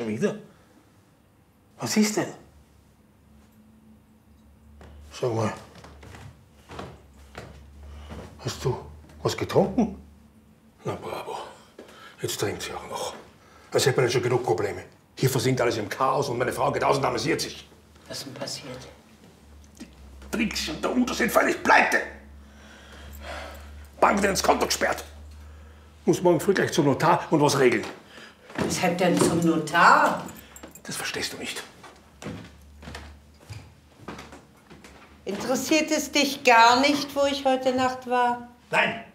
wieder? Was ist denn? Sag mal, hast du was getrunken? Na bravo, jetzt trinkt sie auch noch. Als hätte man nicht schon genug Probleme. Hier versinkt alles im Chaos und meine Frau geht aus und amüsiert sich. Was ist denn passiert? Die Trixi und der Udo sind völlig pleite. Bank wird ins Konto gesperrt. Muss morgen früh gleich zum Notar und was regeln. Weshalb denn zum Notar? Das verstehst du nicht. Interessiert es dich gar nicht, wo ich heute Nacht war? Nein,